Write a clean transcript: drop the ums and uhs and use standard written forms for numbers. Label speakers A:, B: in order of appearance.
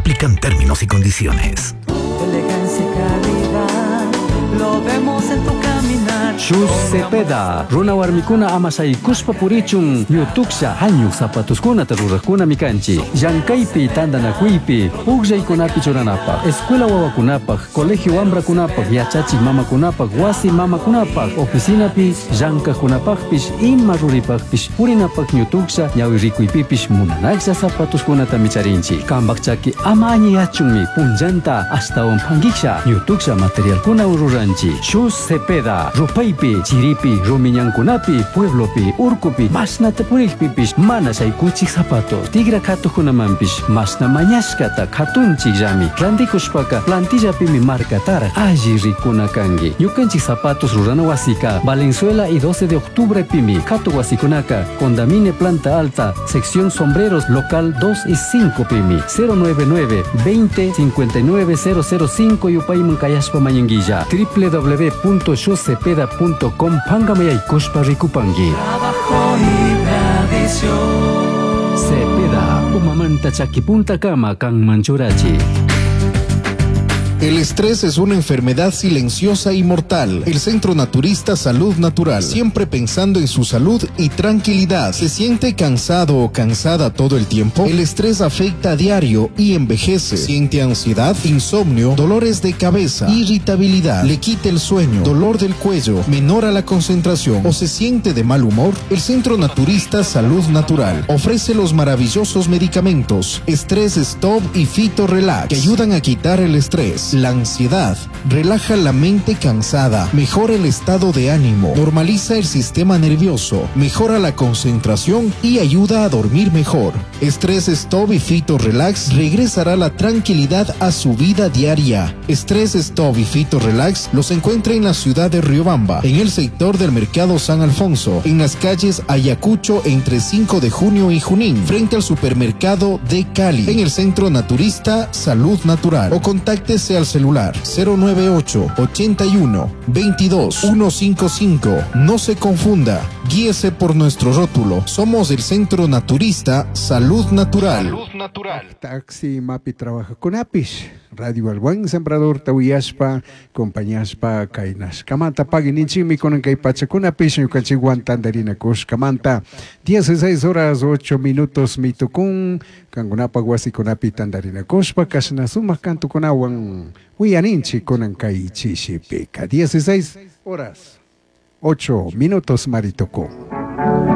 A: aplican términos y condiciones.
B: Elegancia y calidad, lo vemos en tu caminar.
C: Shoes Cepeda, runa warmikuna amasay kuspa purichun, yutuksha hañu zapatuskuna tarurakuna mikanchi, llankaypi tandanakuypi, uqllaykunapi churanapaq, escuela wawakunapaq, colegio wambrakunapaq, yachachik mamakunapaq, wasi mamakunapaq, oficinapi llankakunapaqpish ima ruripaqpish purinapaq ñutuksha ñawi rikuypipish munanaksha zapatuskunata micharinchi. Kambaqchaki ama añiyachunmi punllanta astawan phangiksha ñutuksha materialkuna ururanchi. Shoes Cepeda, rupaypi, chiripi, rumiñankunapi, pueblopi, urkupi, masnata purikpipish mana shaykuchik zapatos. Tigra katukunamanpish masna mañashkata katunchik llami. Rantikushpaka plantillapimi markatara alli rikuna kangi. Ñukanchik zapatos rurana wasika Valenzuela y 12 de octubre pimi. Katu wasikunaka Condamine Planta Alta, sección sombreros local 2 y 5 pimi. 099 20 59 005 yupayman kayashpa mañanguilla. www.shoescepeda.com pangamayaykushpa rikupangi.
B: Trabajo y tradición.
C: Cepeda, umamanta chakipunta kama kan manchurachi.
D: El estrés es una enfermedad silenciosa y mortal. El Centro Naturista Salud Natural, siempre pensando en su salud y tranquilidad. ¿Se siente cansado o cansada todo el tiempo? El estrés afecta a diario y envejece. ¿Siente ansiedad, insomnio, dolores de cabeza, irritabilidad, le quita el sueño, dolor del cuello, menora la concentración o se siente de mal humor? El Centro Naturista Salud Natural ofrece los maravillosos medicamentos Estrés Stop y Fito Relax, que ayudan a quitar el estrés, la ansiedad, relaja la mente cansada, mejora el estado de ánimo, normaliza el sistema nervioso, mejora la concentración y ayuda a dormir mejor. Estrés Stop y Fito Relax regresará la tranquilidad a su vida diaria. Estrés Stop y Fito Relax los encuentra en la ciudad de Riobamba, en el sector del Mercado San Alfonso, en las calles Ayacucho entre 5 de junio y Junín, frente al supermercado de Cali, en el Centro Naturista Salud Natural, o contáctese al celular 098 81 22 155. No se confunda, guíese por nuestro rótulo. Somos el Centro Naturista Salud Natural.
E: Salud Natural. Taxi Mapi trabaja con Apis. Radio El Buen Sembrador Tauyaspa, compañaspa Kainas. Kamanta Pagininchimi con Kaipacha con Apis, Yukanchiguan Tandarina Kush Kamanta. 16 horas 8 minutos Mitukun, Kangunapa Guasi con Api Tandarina Kushpa, Kashnasuma Kantu con Awan, Wianinchi con Ankaichi Shipeka. 16 horas 8 minutos Maritoko.